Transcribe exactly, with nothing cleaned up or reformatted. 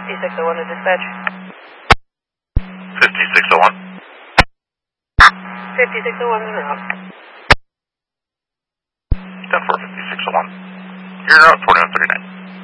fifty-six oh one to dispatch. fifty-six oh one. fifty-six oh one is en route. ten four fifty-six oh one. You're out forty-one thirty-nine.